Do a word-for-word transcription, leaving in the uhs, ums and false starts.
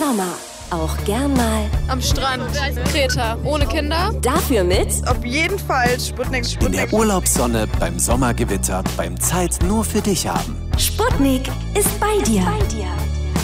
Sommer. Auch gern mal am Strand. Kreta. Ohne Kinder. Dafür mit auf jeden Fall Sputnik, Sputnik. In der Urlaubssonne, beim Sommergewitter, beim Zeit nur für dich haben. Sputnik ist bei dir. Bei dir.